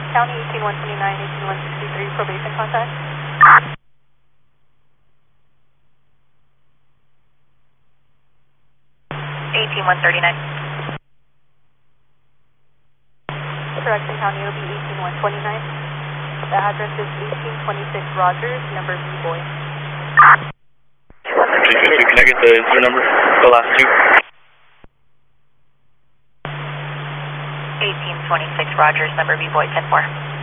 County 18129, 18163, probation contact. Correction County will be 18129. The address is 1826 Rogers, number B boy. Can I get the incident number? The last two? 1826 Rogers, number B boy 10-4.